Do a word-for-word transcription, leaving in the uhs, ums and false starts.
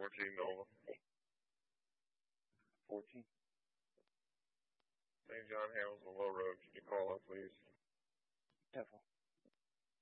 fourteen Nova. fourteen. Saint John Hamilton Low Road. Can you call up, please? Devil.